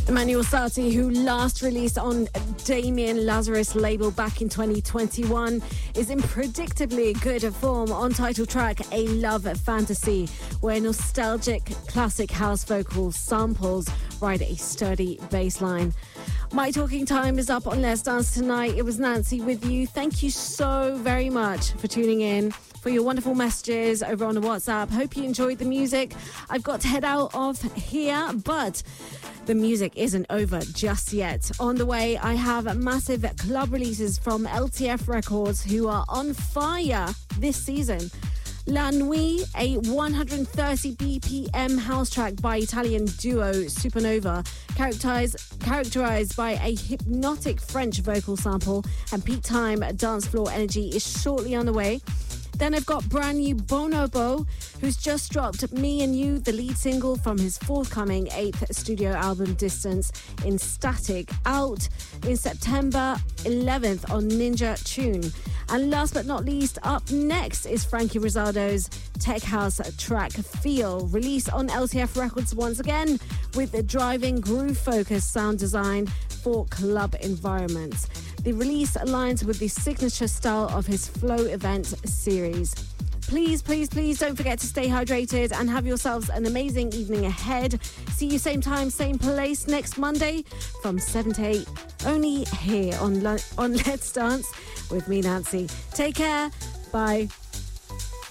Emmanuel Sati, who last released on Damien Lazarus label back in 2021, is in predictably good form on title track A Love Fantasy, where nostalgic classic house vocals samples ride a sturdy bass line. My talking time is up on Let's Dance tonight. It was Nancy with you. Thank you so very much for tuning in, for your wonderful messages over on the WhatsApp. Hope you enjoyed the music. I've got to head out of here, but the music isn't over just yet. On the way, I have massive club releases from LTF Records, who are on fire this season. La Nuit, a 130 BPM house track by Italian duo Supernova, characterized by a hypnotic French vocal sample, and peak time dance floor energy is shortly on the way. Then I've got brand new Bonobo, who's just dropped Me and You, the lead single from his forthcoming 8th studio album Distance in Static, out in September 11th on Ninja Tune. And last but not least, up next is Frankie Rizardo's tech house track Feel, released on LTF Records once again, with the driving groove-focused sound design for club environments. The release aligns with the signature style of his Flow event series. Please, please, please don't forget to stay hydrated and have yourselves an amazing evening ahead. See you same time, same place next Monday from 7 to 8, only here on Let's Dance with me, Nancy. Take care. Bye.